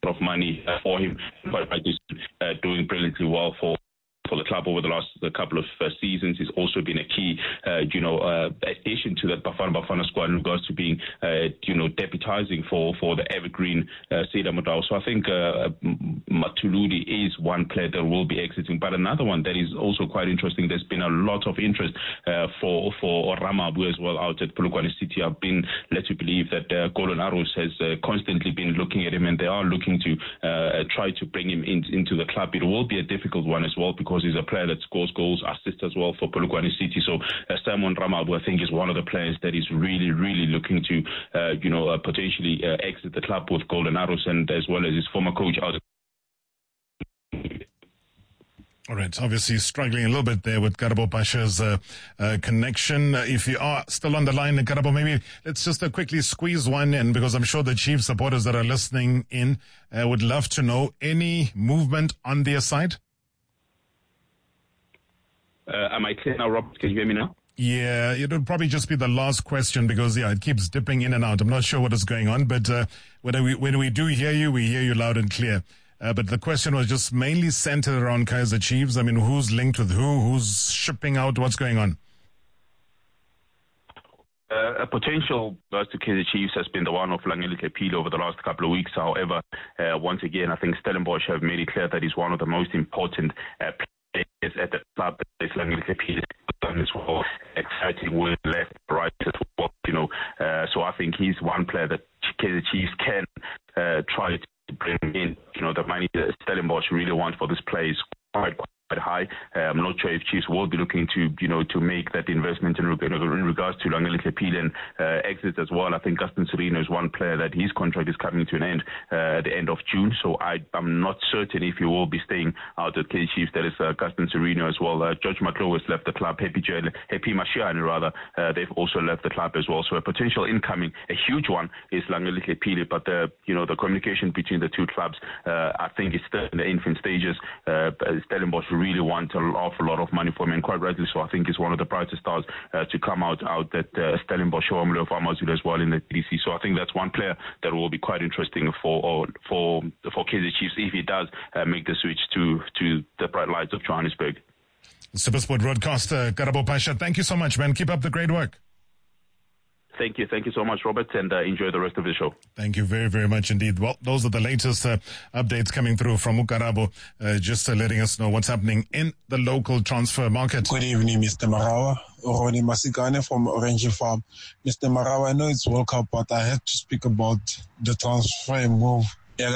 of money for him. But he's doing brilliantly well for the club over the last couple of seasons. He's also been a key, addition to that Bafana squad in regards to being, deputizing for the evergreen Seyda Modao. So I think Mathuludi is one player that will be exiting, but another one that is also quite interesting. There's been a lot of interest for Ramabu as well out at Polokwane City. I've been led to believe that Golden Arrows has constantly been looking at him, and they are looking to try to bring him into the club. It will be a difficult one as well, because he's a player that scores goals, assists as well for Polokwane City. So Simon Ramabu, I think, is one of the players that is really, really looking to, potentially exit the club with Golden Arrows, and as well as his former coach out. All right, obviously struggling a little bit there with Karabo Pasha's connection. If you are still on the line, Karabo, maybe let's just quickly squeeze one in, because I'm sure the Chiefs supporters that are listening in would love to know any movement on their side. Am I clear now, Rob? Can you hear me now? Yeah, it'll probably just be the last question, because, it keeps dipping in and out. I'm not sure what is going on, but when we do hear you, we hear you loud and clear. But the question was just mainly centered around Kaizer Chiefs. I mean, who's linked with who's shipping out, what's going on? A potential to Kaizer Chiefs has been the one of Langeli Kepile over the last couple of weeks. However, once again, I think Stellenbosch have made it clear that he's one of the most important players at the club. Langeli Kepile as well, exciting with left, right as well. So I think he's one player that Kaizer Chiefs can try to bring in. The money that Stellenbosch really want for this play is quite high. I'm not sure if Chiefs will be looking to make that investment in regards to Langeli Kepile and exit as well. I think Gaston Sereno is one player that his contract is coming to an end at the end of June. So I'm not certain if he will be staying out at Kaizer Chiefs. There is Gaston Sereno as well. George Matlo has left the club. Happy Mashiane rather. They've also left the club as well. So a potential incoming, a huge one, is Langeli Kepile. But the communication between the two clubs, I think, is still in the infant stages. Stellenbosch really want an awful lot of money for him, and quite rightly so. I think he's one of the brightest stars to come out at Stellenbosch of Amazulu as well in the DC. So I think that's one player that will be quite interesting for Kaizer Chiefs if he does make the switch to the bright lights of Johannesburg. Supersport broadcaster Karabo Pasha, thank you so much, man. Keep up the great work. Thank you so much, Robert, and enjoy the rest of the show. Thank you very, very much indeed. Well, those are the latest updates coming through from Ukarabo, just letting us know what's happening in the local transfer market. Good evening, Mr. Marawa. Ronnie Masikane from Orange Farm. Mr. Marawa, I know it's World Cup, but I have to speak about the transfer move.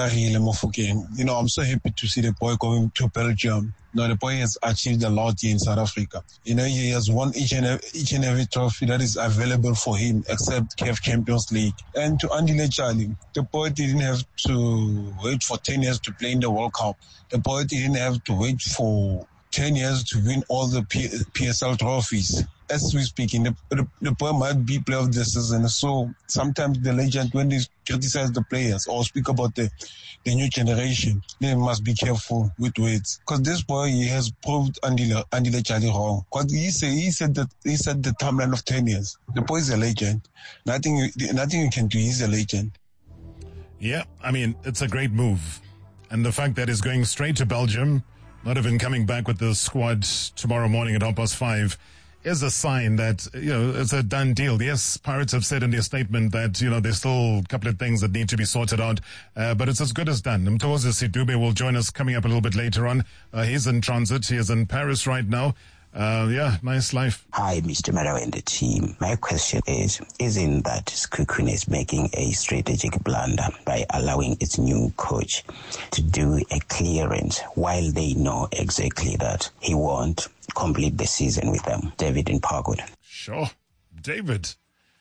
I'm so happy to see the boy going to Belgium. The boy has achieved a lot here in South Africa. He has won each and every trophy that is available for him, except CAF Champions League. And to Andile Charlie, the boy didn't have to wait for 10 years to play in the World Cup. The boy didn't have to wait for 10 years to win all the PSL trophies. As we speak, the boy might be player of the season. So sometimes the legend, when they criticize the players or speak about the new generation, they must be careful with words. Because this boy, he has proved Andile Charlie wrong. Because he said the timeline of 10 years. The boy is a legend. Nothing you can do. He's a legend. Yeah, I mean, it's a great move. And the fact that he's going straight to Belgium, not even coming back with the squad tomorrow morning at 5:30, is a sign that, it's a done deal. Yes, Pirates have said in their statement that, there's still a couple of things that need to be sorted out, but it's as good as done. Mtokozi Sidube will join us coming up a little bit later on. He's in transit. He is in Paris right now. Nice life. Hi, Mr. Marawa and the team. My question isn't that Sekhukhune is making a strategic blunder by allowing its new coach to do a clearance while they know exactly that he won't complete the season with them? David in Parkwood. Sure. David.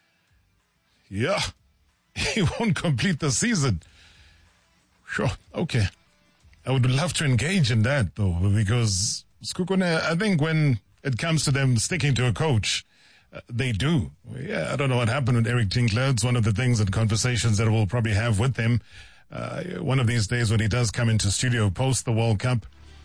Yeah. He won't complete the season. Sure. Okay. I would love to engage in that, though, because Sekhukhune, I think when it comes to them sticking to a coach, they do. Yeah, I don't know what happened with Eric Tinkler. It's one of the things and conversations that we'll probably have with him one of these days when he does come into studio post the World Cup.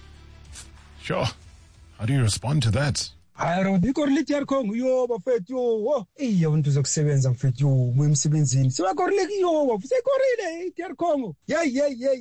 Sure. How do you respond to that? Ndikorleki yarkhongo yo bafethu wo abantu zokusebenza mfethu emsebenzini sibakorleki yo bafusekorile yarkhongo yeah